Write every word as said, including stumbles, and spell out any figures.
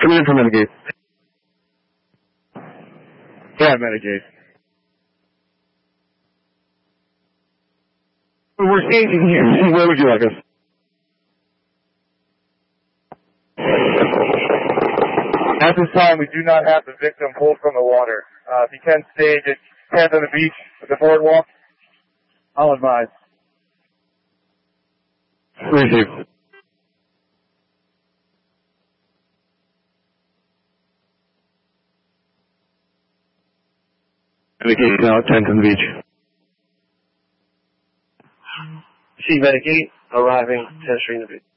Coming in from Medicaid. Yeah, Medicaid. We're staging here. Where would you like us? At this time, we do not have the victim pulled from the water. Uh, if you can stage it, stand on the beach at the boardwalk, I'll advise. Receive. Medicaid now, tent on the beach. See Medicaid arriving, ten Street in the beach.